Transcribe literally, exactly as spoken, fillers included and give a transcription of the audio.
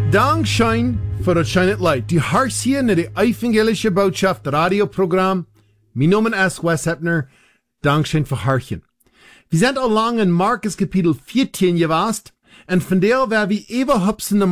Dankschein für das Shine It Light. Die hörst hier in die evangelische Botschaft Radioprogramm. Mein Name ist Wes Heppner. Dankschein für Hörchen. Wir sind auch lang in Markus Kapitel vierzehn gewesen und von der, wer wie überhaupt